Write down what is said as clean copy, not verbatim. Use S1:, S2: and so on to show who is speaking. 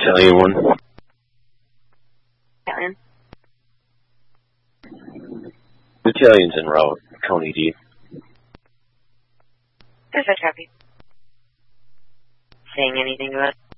S1: Battalion 1.
S2: Battalion.
S1: Battalion's en route. County D.
S2: Dispatch copy. Saying anything to us?